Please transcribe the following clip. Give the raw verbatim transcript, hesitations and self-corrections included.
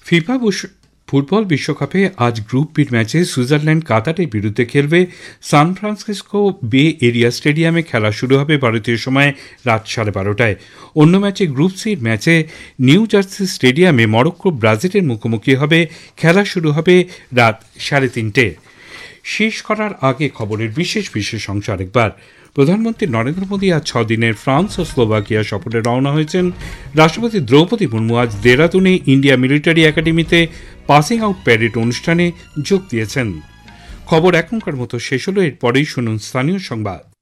FIFA football বিশ্বকাপে আজ group বির ম্যাচে সুইজারল্যান্ড কাতারের বিরুদ্ধে খেলবে। সান ফ্রান্সিসকো বে এরিয়া স্টেডিয়ামে খেলা শুরু হবে ভারতীয় সময় রাত সাড়ে বারোটায়। অন্য ম্যাচে গ্রুপ সির ম্যাচে নিউ জার্সি স্টেডিয়ামে মরক্কো ব্রাজিলের মুখোমুখি হবে। খেলা শুরু হবে রাত সাড়ে তিনটে। শেষ করার আগে খবরের বিশেষ বিশেষ অংশ আরেকবার। প্রধানমন্ত্রী নরেন্দ্র মোদী আজ ছদিনের ফ্রান্স ও স্লোভাকিয়া সফরে রওনা হয়েছেন। রাষ্ট্রপতি দ্রৌপদী মুর্মু আজ দেরাদুনে ইন্ডিয়া মিলিটারি একাডেমিতে পাসিং আউট প্যারেড অনুষ্ঠানে যোগ দিয়েছেন। খবর এখনকার মতো শেষ হলো। এরপরেই শুনুন স্থানীয় সংবাদ।